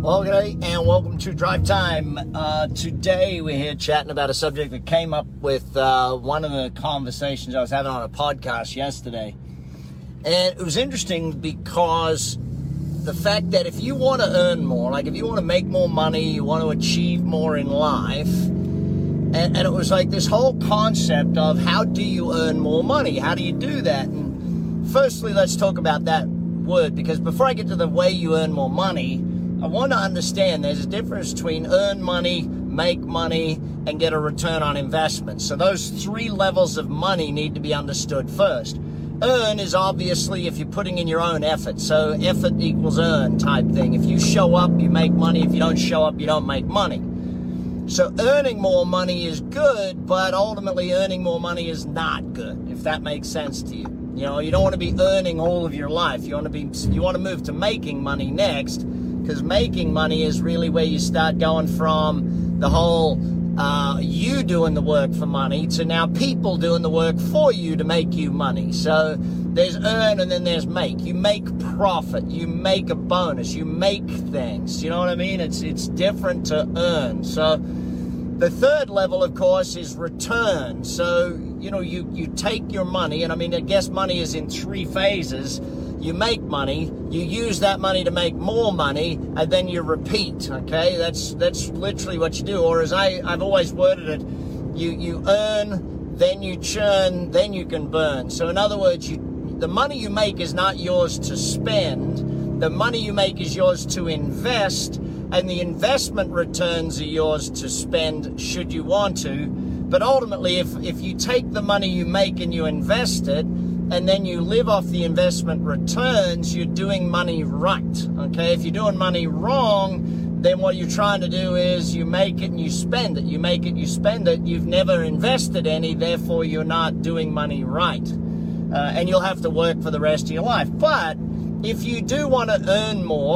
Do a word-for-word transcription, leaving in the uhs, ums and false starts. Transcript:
Well, g'day, and welcome to Drive Time. Uh, today we're here chatting about a subject that came up with uh, one of the conversations I was having on a podcast yesterday. And it was interesting because the fact that if you want to earn more, like if you want to make more money, you want to achieve more in life, and, and it was like this whole concept of how do you earn more money? How do you do that? And firstly, let's talk about that word, because before I get to the way you earn more money, I want to understand there's a difference between earn money, make money, and get a return on investment. So those three levels of money need to be understood first. Earn is obviously if you're putting in your own effort. So effort equals earn type thing. If you show up, you make money. If you don't show up, you don't make money. So earning more money is good, but ultimately earning more money is not good, if that makes sense to you. You know, you don't want to be earning all of your life. You want to be, you want to move to making money next, because making money is really where you start going from the whole uh, you doing the work for money to now people doing the work for you to make you money. So there's earn and then there's make. You make profit. You make a bonus. You make things. You know what I mean? It's it's different to earn. So the third level, of course, is return. So, you know, you, you take your money, and I mean, I guess money is in three phases. You make money, you use that money to make more money, and then you repeat, okay? That's that's literally what you do. Or as I, I've always worded it, you, you earn, then you churn, then you can burn. So in other words, you, the money you make is not yours to spend. The money you make is yours to invest, and the investment returns are yours to spend should you want to. But ultimately, if, if you take the money you make and you invest it, and then you live off the investment returns, you're doing money right, okay? If you're doing money wrong, then what you're trying to do is you make it and you spend it. You make it, you spend it. You've never invested any, therefore you're not doing money right. Uh, and you'll have to work for the rest of your life. But if you do want to earn more,